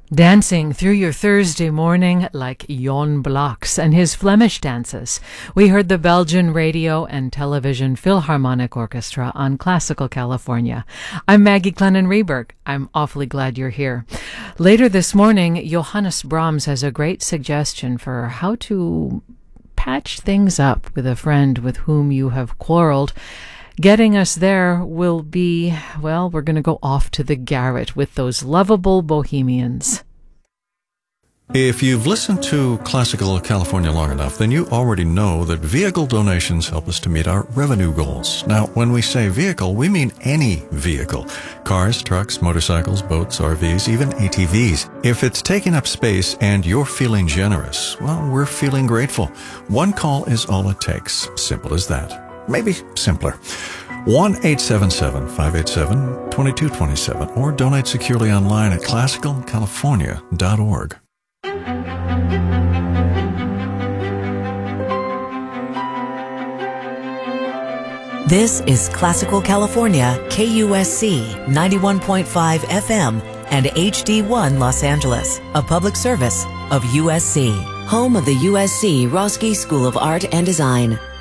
Dancing through your Thursday morning like Jon Blocks and his Flemish dances. We heard the Belgian Radio and Television Philharmonic Orchestra on Classical California. I'm Maggie Clennon-Reberg. I'm awfully glad you're here. Later this morning, Johannes Brahms has a great suggestion for how to patch things up with a friend with whom you have quarreled. Getting us there will be, well, we're going to go off to the garret with those lovable bohemians. If you've listened to Classical California long enough, then you already know that vehicle donations help us to meet our revenue goals. Now, when we say vehicle, we mean any vehicle. Cars, trucks, motorcycles, boats, RVs, even ATVs. If it's taking up space and you're feeling generous, well, we're feeling grateful. One call is all it takes. Simple as that. Maybe simpler. 1-877-587-2227 or donate securely online at classicalcalifornia.org. This is Classical California, KUSC 91.5 FM and HD1 Los Angeles, a public service of USC, home of the USC Roski School of Art and Design.